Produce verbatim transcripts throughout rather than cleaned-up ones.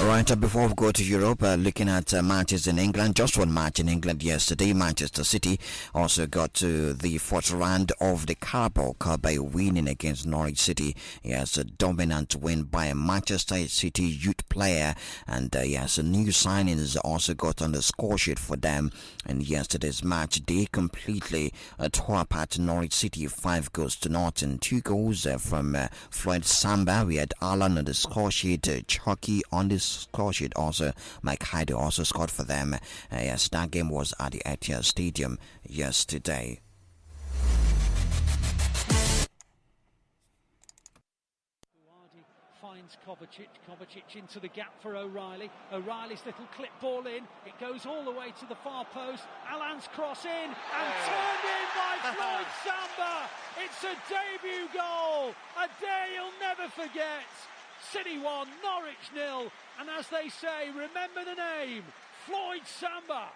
Right, uh, before we go to Europe, uh, looking at uh, matches in England, just one match in England yesterday. Manchester City also got to the fourth round of the Carabao Cup by winning against Norwich City. Yes, a dominant win by a Manchester City youth player, and uh, yes, new signings also got on the score sheet for them. In yesterday's match, they completely uh, tore apart Norwich City, five goals to nothing. Two goals uh, from uh, Floyd Samba. We had Alan on the score sheet, uh, Chucky on the score sheet. Also, Mike Hyde also scored for them. Uh, yes, that game was at the Etihad Stadium yesterday. Finds Kovacic, Kovacic into the gap for O'Reilly. O'Reilly's little clip ball in. It goes all the way to the far post. Alan's cross in and turned in by Floyd Samba. It's a debut goal. A day you'll never forget. City one, Norwich nil. And as they say, remember the name, Floyd Samba.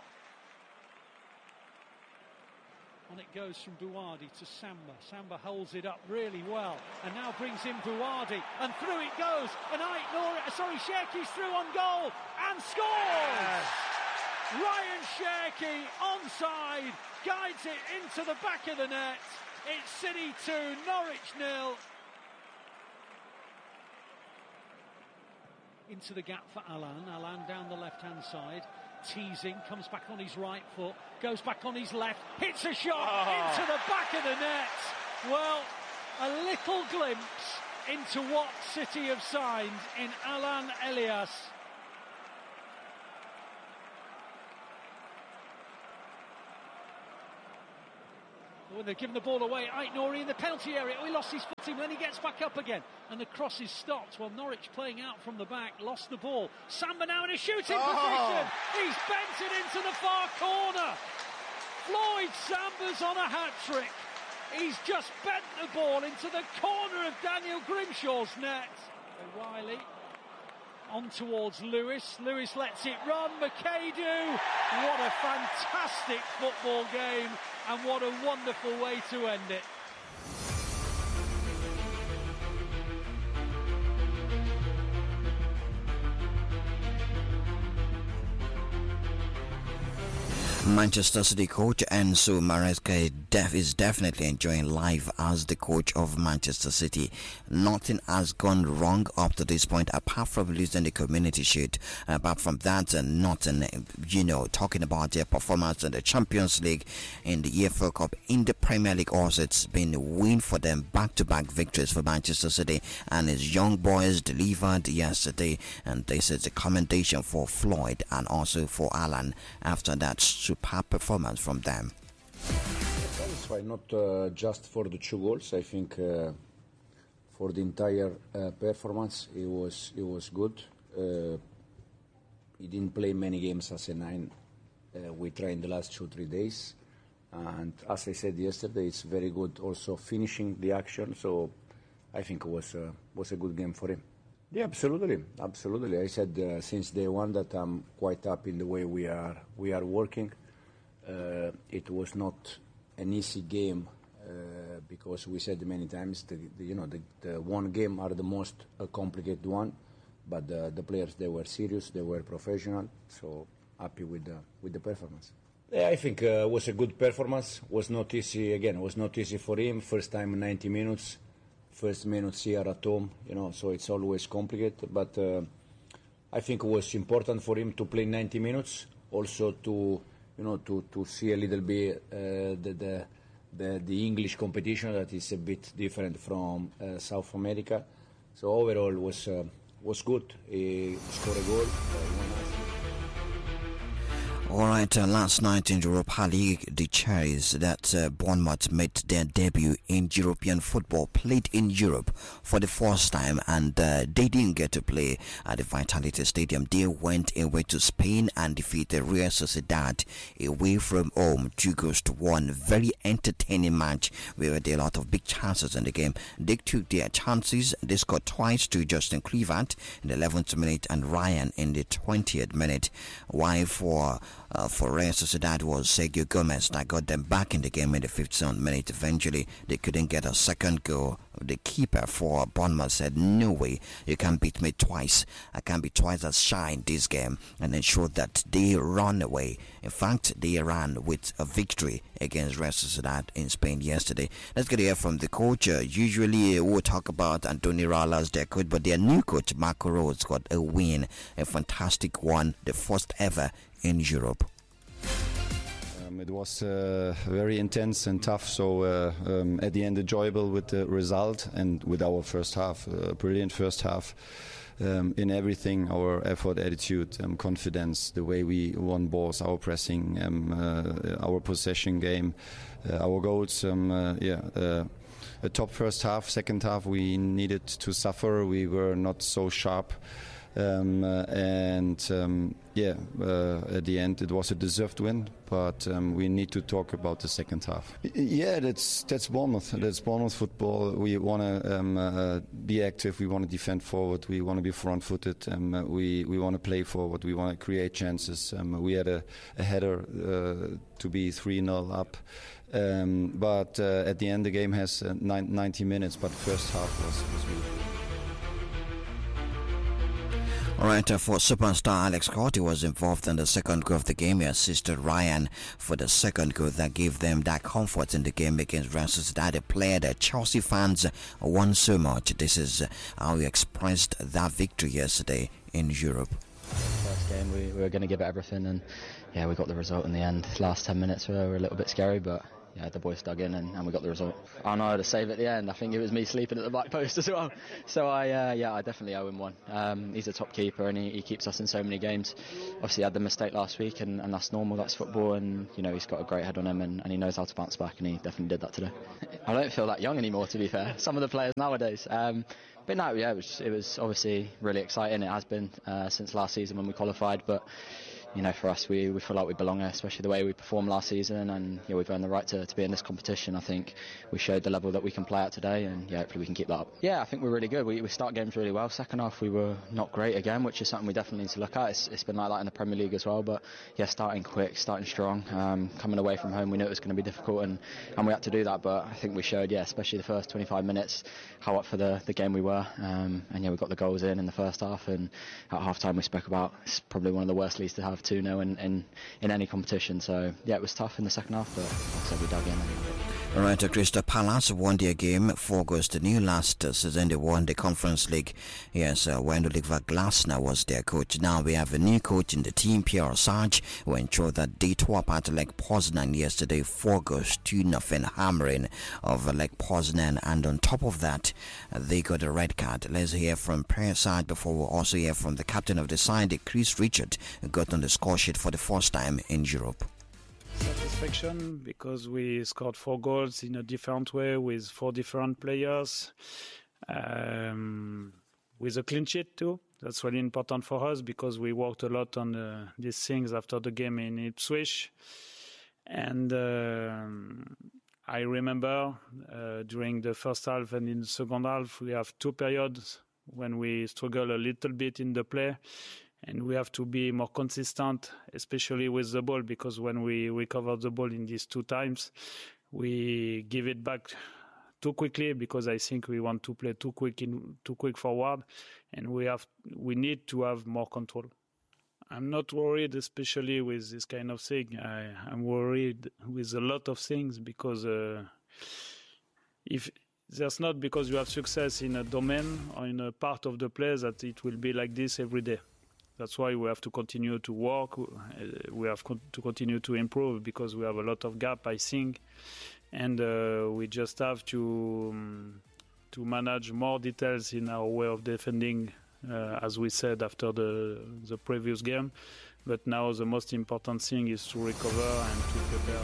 On it goes from Buwadi to Samba. Samba holds it up really well and now brings in Buwadi, and through it goes. And Ait Nouri, sorry, Cherki's through on goal and scores! Yes. Ryan Cherki onside, guides it into the back of the net. It's City two, Norwich nil. Into the gap for Alan. Alan down the left-hand side. Teasing, comes back on his right foot, goes back on his left, hits a shot oh. into the back of the net. Well, a little glimpse into what City have signed in Alan Elias. When they're giving the ball away, Ait Nouri in the penalty area. Oh, he lost his footing, then he gets back up again. And the cross is stopped. Well, Norwich playing out from the back, lost the ball. Samba now in a shooting oh. position. He's bent it into the far corner. Floyd Samba's on a hat-trick. He's just bent the ball into the corner of Daniel Grimshaw's net. O'Reilly on towards Lewis. Lewis lets it run. McAdoo. What a fantastic football game. And what a wonderful way to end it. Manchester City coach Enzo Maresca def is definitely enjoying life as the coach of Manchester City. Nothing has gone wrong up to this point apart from losing the Community Shield. Apart from that, uh, nothing, you know, talking about their performance in the Champions League, in the E F L Cup, in the Premier League also, it's been a win for them, back-to-back victories for Manchester City, and his young boys delivered yesterday, and this is a commendation for Floyd and also for Alan after that superb performance from them. Satisfied, not uh, just for the two goals. I think uh, for the entire uh, performance, it was it was good. Uh, he didn't play many games as a nine. Uh, we tried in the last two three days, and as I said yesterday, it's very good. Also finishing the action, so I think it was uh, was a good game for him. Yeah, absolutely, absolutely. I said uh, since day one that I'm quite happy in the way we are we are working. Uh, it was not an easy game uh, because we said many times the, the you know the, the one game are the most uh, complicated one, but the, the players, they were serious, they were professional, so happy with the with the performance. Yeah, I think uh, it was a good performance. Was not easy again. It was not easy for him. First time ninety minutes, first minutes here at home, you know, so it's always complicated. But uh, I think it was important for him to play ninety minutes, also to. You know, to, to see a little bit uh, the, the the the English competition that is a bit different from uh, South America. So overall was uh, was good. He scored a goal. Uh, Alright, uh, last night in Europa League, the Cherries that uh, Bournemouth made their debut in European football, played in Europe for the first time, and uh, they didn't get to play at the Vitality Stadium. They went away to Spain and defeated Real Sociedad away from home, two goals to one. Very entertaining match where there were a lot of big chances in the game. They took their chances. They scored twice to Justin Kluivert in the eleventh minute and Ryan in the twentieth minute, while for Uh, for Real Sociedad was Sergio Gomez that got them back in the game in the fifty-seventh minute. Eventually, they couldn't get a second goal the keeper for Bournemouth, said, "No way, you can't beat me twice. I can't be twice as shy in this game," and ensured that they run away. In fact, they ran with a victory against Real Sociedad in Spain yesterday. Let's get to hear from the coach. Uh, usually, uh, we'll talk about Antonio Raiola as their coach, but their new coach, Marco Rose, got a win, a fantastic one, the first ever in Europe. Um, it was uh, very intense and tough, so uh, um, at the end enjoyable with the result and with our first half, uh, brilliant first half. Um, in everything, our effort, attitude, um, confidence, the way we won balls, our pressing, um, uh, our possession game, uh, our goals. Um, uh, yeah, uh, a top first half. Second half, we needed to suffer. We were not so sharp. Um, uh, and um, yeah, uh, at the end it was a deserved win, but um, we need to talk about the second half. Yeah, that's that's Bournemouth. That's Bournemouth football. We want to um, uh, be active. We want to defend forward. We want to be front-footed. Um, uh, we we want to play forward. We want to create chances. Um, we had a, a header uh, to be three nil up. Um, but uh, at the end the game has uh, ninety minutes, but first half was, was really good. All right, uh, for superstar Alex Scott, he was involved in the second goal of the game. He assisted Ryan for the second goal that gave them that comfort in the game against Real Sociedad, a player that Chelsea fans won so much. This is how he expressed that victory yesterday in Europe. First game, we, we were going to give it everything, and yeah, we got the result in the end. Last ten minutes were a little bit scary, but yeah, the boys dug in and, and we got the result. I know to save at the end. I think it was me sleeping at the back post as well. So I, uh, yeah, I definitely owe him one. Um, he's a top keeper and he, he keeps us in so many games. Obviously, he had the mistake last week, and, and that's normal. That's football, and you know he's got a great head on him, and, and he knows how to bounce back, and he definitely did that today. I don't feel that young anymore, to be fair. Some of the players nowadays. Um, but no, yeah, it was, it was obviously really exciting. It has been uh, since last season when we qualified, but. You know, for us, we, we feel like we belong here, especially the way we performed last season, and yeah, we've earned the right to, to be in this competition. I think we showed the level that we can play at today, and yeah, hopefully we can keep that up. Yeah, I think we're really good. We, we start games really well. Second half, we were not great again, which is something we definitely need to look at. It's, it's been like that in the Premier League as well, but yeah, starting quick, starting strong, um, coming away from home, we knew it was going to be difficult, and, and we had to do that, but I think we showed, yeah, especially the first twenty-five minutes, how up for the, the game we were, um, and yeah, we got the goals in in the first half, and at half-time we spoke about it's probably one of the worst leads to have two nil in, in in any competition. So yeah, it was tough in the second half, but like I said, we dug in anyway. All right, uh, Crystal Palace won their game four goals to nil last uh, season. They won the Conference League. Yes, uh, when Oliver Glasner was their coach. Now we have a new coach in the team, Pierre Sarge, who ensured that they tore apart Lech Poznan yesterday, four goals to nothing, hammering of uh, Lech Poznan. And on top of that, uh, they got a red card. Let's hear from Pierre Sarge before we also hear from the captain of the side, Chris Richard, who got on the score sheet for the first time in Europe. Satisfaction because we scored four goals in a different way with four different players, um, with a clean sheet too. That's really important for us because we worked a lot on uh, these things after the game in Ipswich. And uh, I remember uh, during the first half and in the second half, we have two periods when we struggle a little bit in the play. And we have to be more consistent, especially with the ball, because when we recover the ball in these two times, we give it back too quickly because I think we want to play too quick in too quick forward, and we have we need to have more control. I'm not worried, especially with this kind of thing. I, I'm worried with a lot of things because uh, if there's not because you have success in a domain or in a part of the play that it will be like this every day. That's why we have to continue to work. We have to continue to improve because we have a lot of gap, I think, and uh, we just have to um, to manage more details in our way of defending, uh, as we said after the the previous game. But now the most important thing is to recover and to prepare.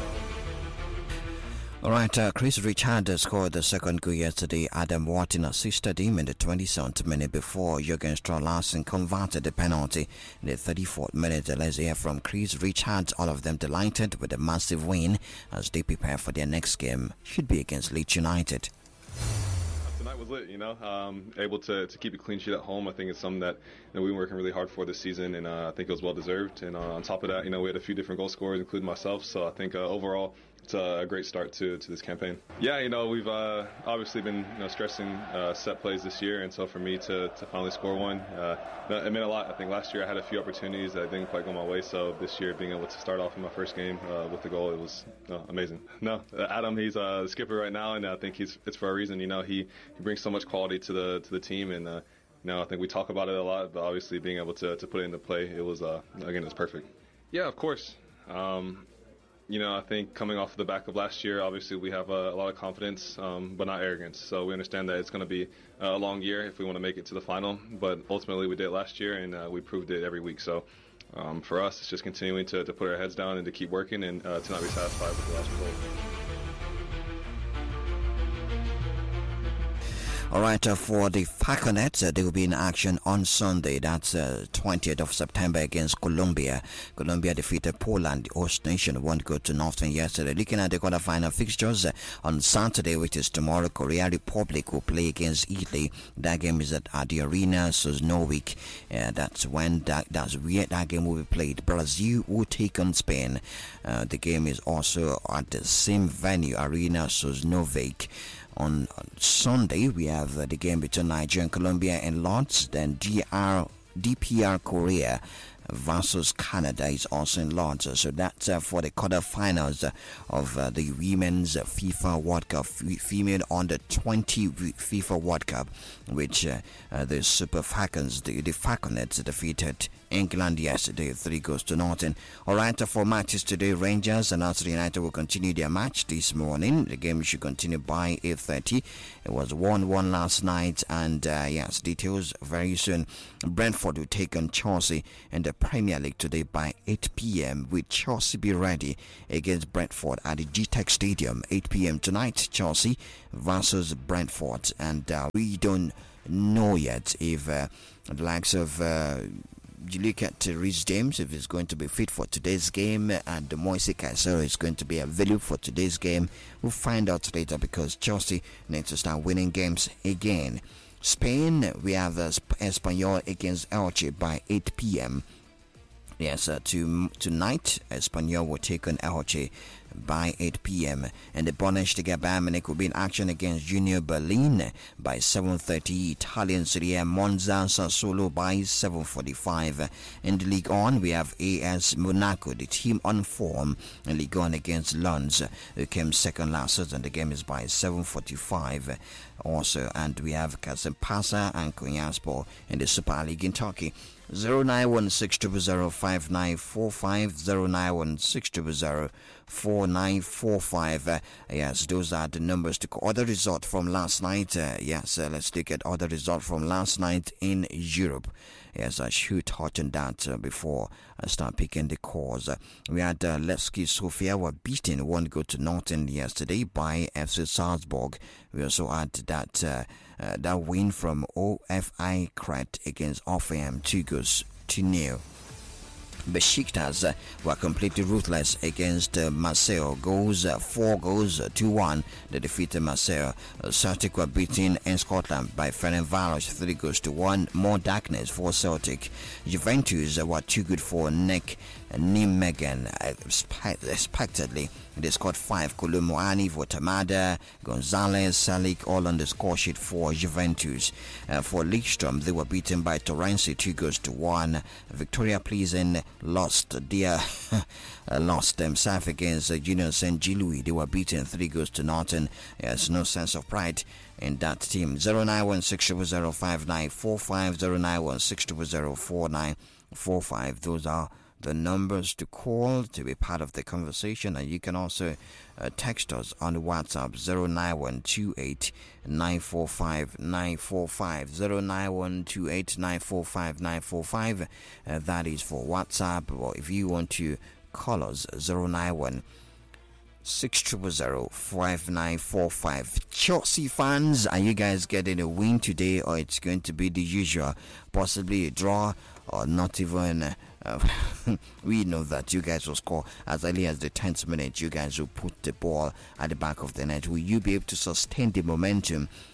All right, uh, Chris Richard scored the second goal yesterday. Adam Wharton assisted him in the twenty-seventh minute before Jurgen Strauss-Larsen converted the penalty in the thirty-fourth minute. Let's hear from Chris Richard. All of them delighted with a massive win as they prepare for their next game. Should be against Leeds United. Tonight was lit, you know, um, able to, to keep a clean sheet at home. I think it's something that you know, we've been working really hard for this season, and uh, I think it was well deserved. And uh, on top of that, you know, we had a few different goal scorers, including myself. So I think uh, overall, it's a great start to, to this campaign. Yeah, you know, we've uh, obviously been you know, stressing uh, set plays this year, and so for me to, to finally score one, uh, it meant a lot. I think last year I had a few opportunities that didn't quite go my way, so this year being able to start off in my first game uh, with the goal, it was uh, amazing. No, uh, Adam, he's uh, the skipper right now, and I think he's it's for a reason. You know, he, he brings so much quality to the to the team, and uh, you know, I think we talk about it a lot, but obviously being able to, to put it into play, it was uh, again, it's perfect. Yeah, of course. Um, You know, I think coming off the back of last year, obviously we have a, a lot of confidence, um, but not arrogance. So we understand that it's going to be a long year if we want to make it to the final. But ultimately we did last year, and uh, we proved it every week. So um, for us, it's just continuing to, to put our heads down and to keep working and uh, to not be satisfied with the last result. All right, uh, for the Falconets, uh, they will be in action on Sunday. That's uh, twentieth of September against Colombia. Colombia defeated Poland, the host nation, one goal to nothing yesterday. Looking at the quarterfinal fixtures, uh, on Saturday, which is tomorrow, Korea Republic will play against Italy. That game is at, at the Arena Sosnowiec. Uh, that's when that, that's where that game will be played. Brazil will take on Spain. Uh, the game is also at the same venue, Arena Sosnowiec. On Sunday, we have uh, the game between Nigeria and Colombia in Lords. Then D R, D P R Korea versus Canada is also in Lords. So that's uh, for the quarterfinals uh, of uh, the Women's FIFA World Cup, f- female under twenty FIFA World Cup, which uh, uh, the Super Falcons, the, the Falconets defeated England yesterday, three goals to nothing. All right, for matches today, Rangers and Arsenal United will continue their match this morning. The game should continue by eight thirty. It was one one last night, and uh, yes, details very soon. Brentford will take on Chelsea in the Premier League today by eight p.m. Will Chelsea be ready against Brentford at the G Tech Stadium? eight p.m. tonight, Chelsea versus Brentford, and uh, we don't know yet if uh, the likes of uh, you look at uh, Reece James, if he's going to be fit for today's game, and uh, Moise Caicedo is going to be available for today's game. We'll find out later, because Chelsea needs to start winning games again. Spain, we have uh, Espanyol against Elche by eight p.m. Yes, uh, to, tonight, Espanyol will take on Elche by eight p.m. and the Bundesliga Bayern Munich will be in action against Junior Berlin by seven thirty. Italian Serie A, Monza Sassuolo by seven forty-five. In the League On, we have A S Monaco, the team on form in League On against Lens, who came second last season. The game is by seven forty-five also, and we have Kasempasa and Konyaspor in the Super League in Turkey. zero nine one six zero zero five nine four five, zero nine one six zero zero four nine four five. Uh, yes, those are the numbers to call. Other result from last night. Uh, yes, uh, let's look at other result from last night in Europe. Yes, I should touch on that uh, before I start picking the calls. Uh, we had uh, Levski Sofia were beaten one goal to nothing yesterday by F C Salzburg. We also had that uh, uh, that win from O F I Kret against Orpheum, two goals to nil. Besiktas uh, were completely ruthless against uh, Marseille. Goals, uh, four goals uh, to one. They defeated Marseille. Uh, Celtic were beaten in Scotland by Ferencváros, three goals to one. More darkness for Celtic. Juventus uh, were too good for Nick Nijmegen. Uh, expectedly, they scored five. Kolomoani, Votamada, Gonzalez, Salik, all on the score sheet for Juventus. Uh, for Lidström, they were beaten by Torrense, two goals to one. Victoria Pleasant lost their uh, lost themselves against uh, Union Saint Gilloise. They were beaten three goals to nothing. There's no sense of pride in that team. zero nine one six zero zero five nine four five, zero nine one six zero zero four nine four five. Those are the numbers to call to be part of the conversation, and you can also uh, text us on WhatsApp zero nine one two eight nine four five nine four five, zero nine one two eight nine four five nine four five. Uh, that is for WhatsApp. Or if you want to call us, zero nine one six zero zero five nine four five. Chelsea fans, are you guys getting a win today, or it's going to be the usual, possibly a draw, or not even? Uh, Uh, we know that you guys will score as early as the tenth minute. You guys will put the ball at the back of the net. Will you be able to sustain the momentum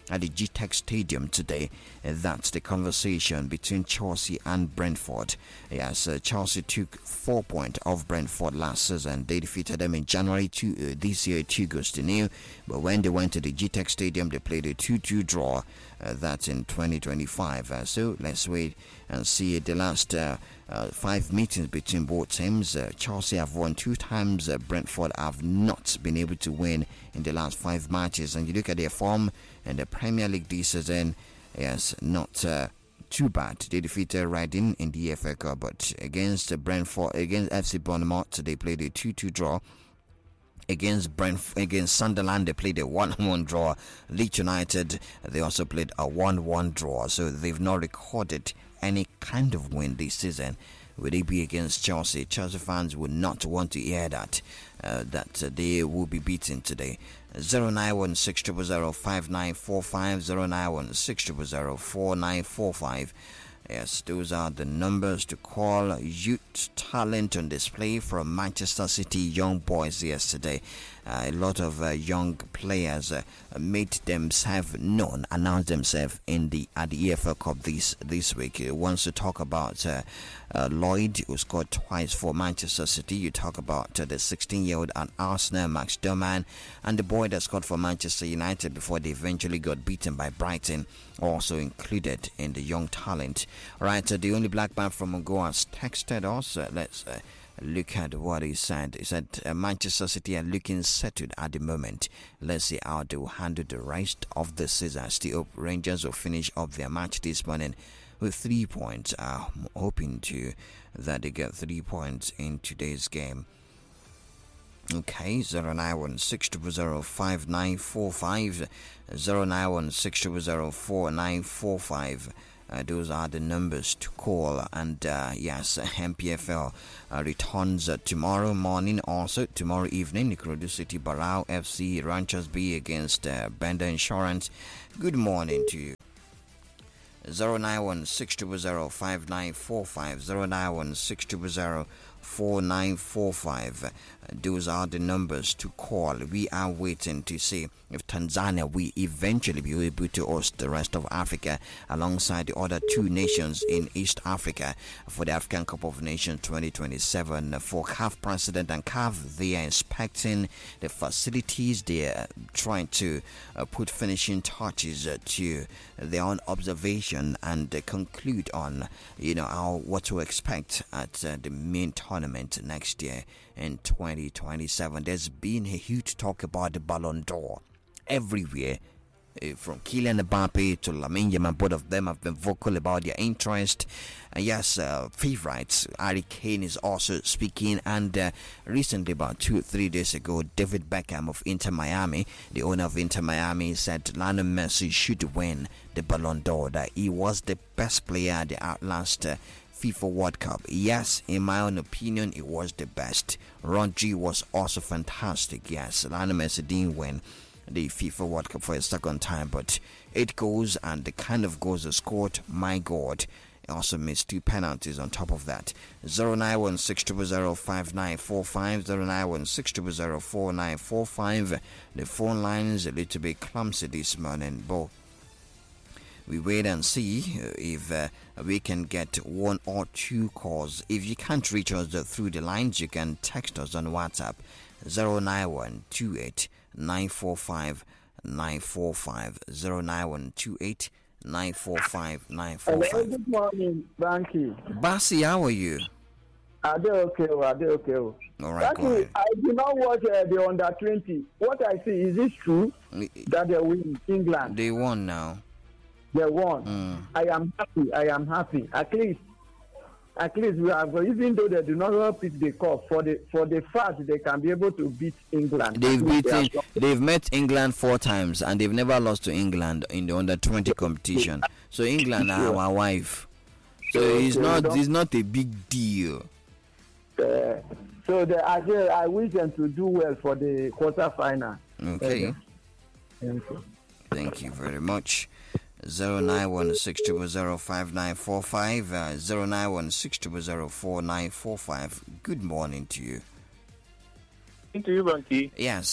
at the G TEC Stadium today. Uh, that's the conversation between Chelsea and Brentford. Yes, uh, Chelsea took four points off Brentford last season. They defeated them in January two, uh, this year, two goals to nil. But when they went to the G TEC Stadium, they played a two two draw. Uh, that's in twenty twenty-five. Uh, so let's wait and see the last uh, uh, five meetings between both teams. Uh, Chelsea have won two times. Uh, Brentford have not been able to win in the last five matches. And you look at their form in the Premier League this season, yes, not uh, too bad. They defeated Reading in the E F A Cup, but against uh, Brentford, against F C Bournemouth, they played a two two draw. Against Brent, against Sunderland, they played a one one draw. Leeds United, they also played a one one draw. So they've not recorded any kind of win this season. Will they be against Chelsea? Chelsea fans would not want to hear that, uh, that uh, they will be beaten today. zero nine one six zero zero five nine four five, zero nine one six zero zero four nine four five. Yes, those are the numbers to call. Youth talent on display from Manchester City young boys yesterday. Uh, a lot of uh, young players uh, made themselves known, announced themselves in the at the E F L Cup this this week. He wants to talk about uh, uh, Lloyd, who scored twice for Manchester City. You talk about uh, the sixteen-year-old at Arsenal, Max Doman, and the boy that scored for Manchester United before they eventually got beaten by Brighton, also included in the young talent. All right, uh, the only black man from Mongo has texted us. Uh, let's uh, look at what he said. He said uh, Manchester City are looking settled at the moment. Let's see how they will handle the rest of the season. I still hope Rangers will finish up their match this morning with three points. Uh, I'm hoping to that they get three points in today's game. Okay, zero nine one six zero zero five nine four five, zero nine one six zero zero four nine four five. Uh, those are the numbers to call. And uh, yes, M P F L uh, returns uh, tomorrow morning. Also tomorrow evening, Ikorodu City Barao F C Ranchers B against uh, Bender Insurance. Good morning to you. zero nine one six zero zero five nine four five, zero nine one six zero zero four nine four five. Those are the numbers to call. We are waiting to see if Tanzania will eventually be able to host the rest of Africa alongside the other two nations in East Africa for the African Cup of Nations twenty twenty-seven. For C A F President and C A F, they are inspecting the facilities. They are trying to uh, put finishing touches uh, to their own observation and uh, conclude on, you know, how what to expect at uh, the main tournament next year in twenty twenty-seven. There's been a huge talk about the Ballon d'Or everywhere, uh, from Kylian Mbappe to Lamine Yamal. Both of them have been vocal about their interest. And yes, uh, favorites Harry Kane is also speaking. And uh, recently, about two or three days ago, David Beckham of Inter Miami, the owner of Inter Miami, said Lionel Messi should win the Ballon d'Or, that he was the best player at the last uh, FIFA World Cup. Yes, in my own opinion, it was the best. Rodri was also fantastic. Yes, Lionel Messi didn't win the FIFA World Cup for a second time, but eight goals and the kind of goals he scored, my God. He also missed two penalties on top of that. zero nine one six zero zero five nine four five, zero nine one six zero zero four nine four five. The phone line is a little bit clumsy this morning, but we wait and see if uh, we can get one or two calls. If you can't reach us through the lines, you can text us on WhatsApp zero nine one two eight nine four five nine four five, zero nine one two eight nine four five nine four five. Hello, good morning, Banky. Basi, how are you? Are they okay? Are they okay? All right, go ahead. I do not watch uh, the under twenty. What I see, is it true that they win England? They won now. They won. Mm. I am happy. I am happy. At least, at least we have. Even though they do not pick the cup, for the for the fact they can be able to beat England. They've beaten. They they've met England four times, and they've never lost to England in the under twenty competition. So England are our wife. So it's not. It's not a big deal. Uh, so the, I, I wish them to do well for the quarter final. Okay. Uh, thank you. Thank you very much. Zero nine one six zero zero five nine four five, uh, zero nine one six zero zero four nine four five. Good morning to you. To you, Banky. Yes.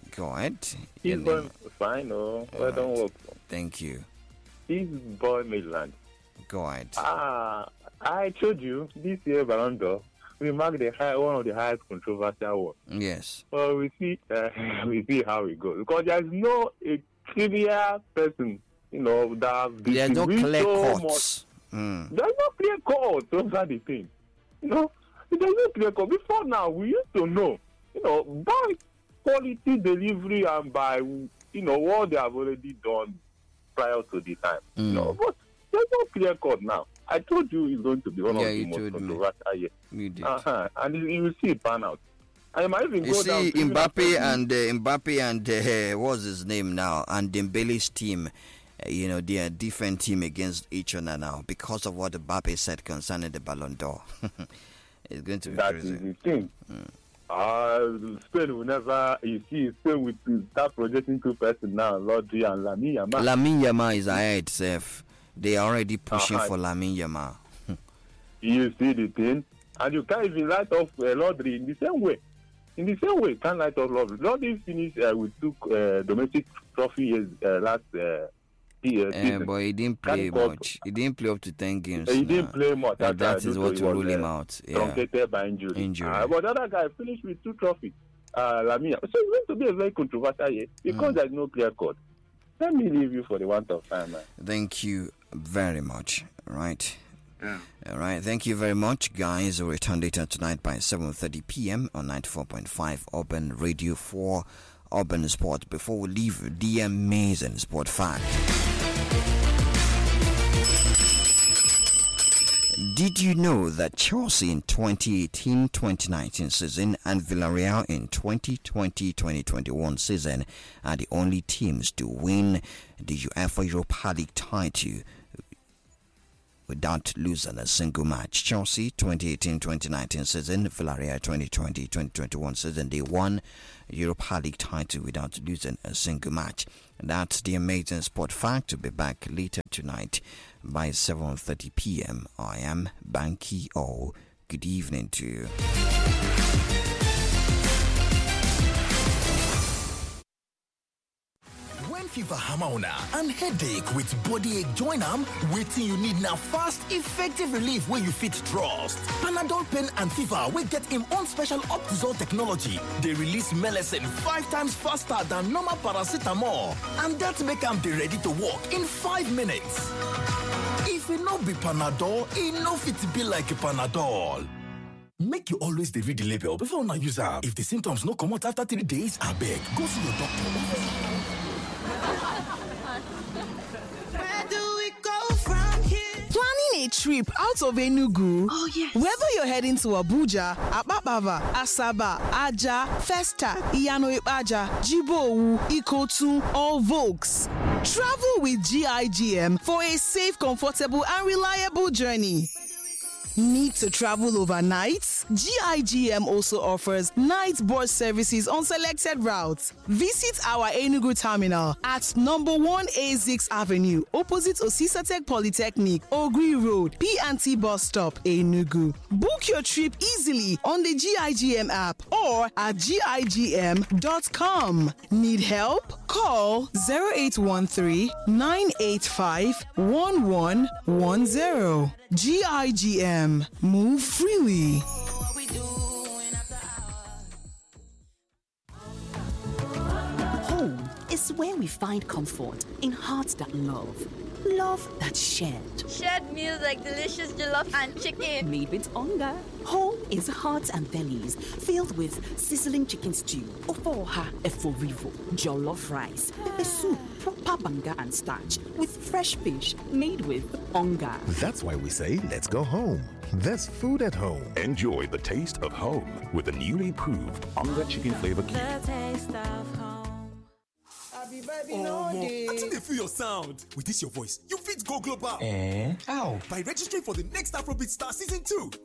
Go ahead. East Boy, fine, oh, well done work. Thank you. East Boy, Midland. Go ahead. Ah, I told you this year, Ballon d'Or, we mark the high, one of the highest controversial ones. Yes. Well, we see, uh, we see how it goes because there's no a trivial person, you know, that there's no clear so cuts. Mm. There's no clear cut over the thing. You know, there's no clear cut. Before now, we used to know, you know, by quality delivery and by, you know, what they have already done prior to the time. Mm. You know, but there's no clear cut now. I told you it's going to be one yeah, of the most controversial years. You did. Uh-huh. And you, you will see it pan out. And you might even you go see, down to Mbappe and uh, Mbappe and uh, what's his name now, and Dembele's team. Uh, you know, they are different team against each other now because of what Mbappe said concerning the Ballon d'Or. It's going to be that crazy. That is the thing. Mm. Uh, Spain will never, you see, Spain will start projecting two persons now, Rodri and Lamine Yamal. Lamine Yamal is ahead, Seth. They are already pushing uh-huh. for Lamine Yamal. You see the thing, and you can't even write off uh, Rodri in the same way. In the same way, you can't write off Rodri. Rodri finished uh, with two uh, domestic trophies uh, last uh, year. Uh, but he didn't play Can't much. He didn't play up to ten games. Uh, he nah. didn't play much. That, that uh, is what will rule him uh, out. Yeah. Truncated by injury. Injury. Uh, but the other guy finished with two trophies. Uh, Lamine. So it's going to be a very controversial year because mm. there's no clear cut. Let me leave you for the want of time, man. Thank you very much. Right. Yeah. All right. Thank you very much, guys. We'll return later tonight by seven thirty p.m. on ninety-four point five Urban Radio for Urban Sport. Before we leave, the amazing sport fact. Did you know that Chelsea in twenty eighteen twenty nineteen season and Villarreal in twenty twenty twenty twenty-one season are the only teams to win the UEFA Europa League title without losing a single match? Chelsea twenty eighteen twenty nineteen season, Villarreal twenty twenty twenty twenty-one season, they won Europa League title without losing a single match. That's the amazing sport fact. To be back later tonight by seven thirty p.m. I am Banky O. Good evening to you. When fever hammer on and headache with body ache join am, waiting you need now fast, effective relief where you fit trust. Panadol pain and fever will get him on special Optizol technology. They release medicine five times faster than normal paracetamol, and that make am be ready to work in five minutes. If it no be Panadol, it no fit be like a Panadol. Make you always dey read the label before una use am. If the symptoms no come out after three days, abeg go see your doctor. Where do we go from here? Planning a trip out of Enugu? Oh, yes. Whether you're heading to Abuja, Apapava, Asaba, Aja, Festa, Iyano-Ipaja, Jibowu, Ikotu, or Volks, travel with G I G M for a safe, comfortable, and reliable journey. Need to travel overnight? G I G M also offers night bus services on selected routes. Visit our Enugu terminal at number one A six Avenue, opposite Osisatec Polytechnic, Ogri Road, P and T bus stop, Enugu. Book your trip easily on the G I G M app or at G I G M dot com. Need help? Call zero eight one three, nine eight five, one one one zero. G I G M. Move freely. Home is where we find comfort in hearts that love. Love that's shared. Shared meals like delicious jollof and chicken. Made with hunger. Home is hearts and bellies filled with sizzling chicken stew, ofoha eforivo, jollof rice, pepper soup, proper banga and starch, with fresh fish made with hunger. That's why we say, let's go home. There's food at home. Enjoy the taste of home with the newly improved Onga Chicken Flavor Cube. The taste of home. Oh, I think they feel your sound. With this your voice, you fit go global. Eh? How? By registering for the next Afrobeat Star Season two.